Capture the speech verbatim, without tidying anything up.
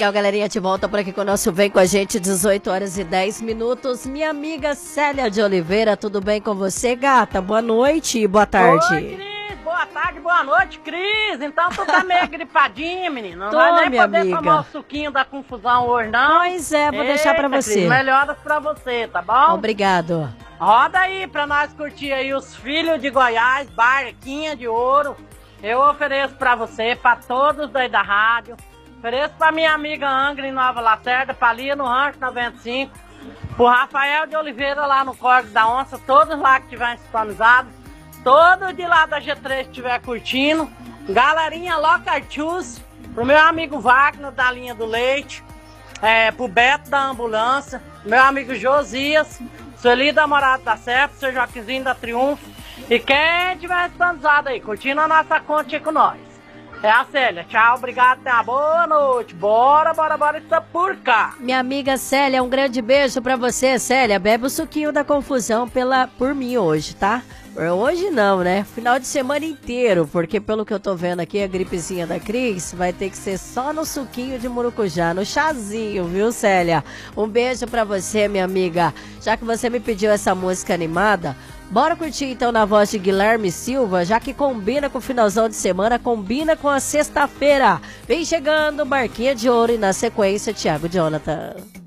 Legal, galerinha, de volta por aqui com o nosso Vem Com A Gente, dezoito horas e dez minutos. Minha amiga Célia de Oliveira, tudo bem com você, gata? Boa noite e boa tarde. Oi, Cris, boa tarde, boa noite, Cris. Então tu tá meio gripadinha, menina. Não Tô, vai nem minha poder amiga. tomar o suquinho da confusão hoje, não. Pois é, vou Eita, deixar pra você. Cris, melhoras pra você, tá bom? Obrigado. Roda aí pra nós curtir aí os Filhos de Goiás, Barquinha de Ouro. Eu ofereço pra você, pra todos daí da rádio. Ofereço pra minha amiga Angra em Nova Lacerda, pra Lia no Rancho noventa e cinco, pro Rafael de Oliveira lá no Córrego da Onça, todos lá que estiverem sintonizados, todos de lá da G três que estiver curtindo, galerinha Locartus, pro meu amigo Wagner da linha do leite, é, pro Beto da ambulância, meu amigo Josias, Sueli da Morada da Serra, pro seu Joaquimzinho da Triunfo, e quem estiver sintonizado aí, curtindo a nossa conta com nós. É a Célia. Tchau, obrigado, tenha uma boa noite. Bora, bora, bora, está por cá. Minha amiga Célia, um grande beijo pra você, Célia. Bebe o suquinho da confusão pela, por mim hoje, tá? Hoje não, né? Final de semana inteiro, porque pelo que eu tô vendo aqui, a gripezinha da Cris vai ter que ser só no suquinho de murucujá, no chazinho, viu, Célia? Um beijo pra você, minha amiga. Já que você me pediu essa música animada, bora curtir então na voz de Guilherme Silva, já que combina com o finalzão de semana, combina com a sexta-feira. Vem chegando, Barquinha de Ouro e na sequência, Thiago Jonathan.